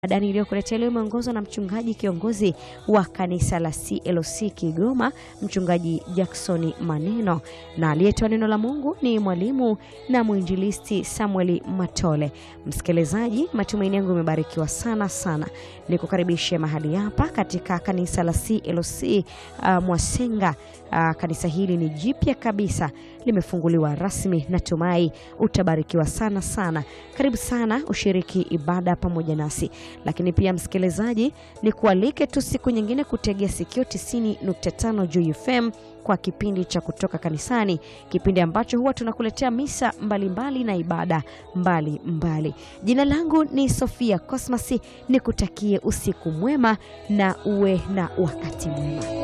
Dani iliyokuletea leo imeongozwa na mchungaji kiongozi wa kanisa la CLC Kigoma, mchungaji Jackson Maneno, na aliyetoa neno la Mungu ni mwalimu na mwinjilisti Samuel Matole. Msikilizaji, matumaini yangu umebarikiwa sana. Nikukaribishe mahali hapa katika kanisa la CLC Mwasenga. Kanisa hili ni jipya kabisa, limefunguliwa rasmi. Natumai utabarikiwa sana. Karibu sana ushiriki ibada pamoja nasi. Lakini pia msikilizaji, ni kualike tu siku nyingine kutegea sikio 90.5 Joy FM kwa kipindi cha kutoka kanisani, kipindi ambacho huwa tunakuletea misa mbalimbali na ibada mbalimbali. Jina langu ni Sofia Cosmas, nikutakie usiku mwema na uwe na wakati mwema.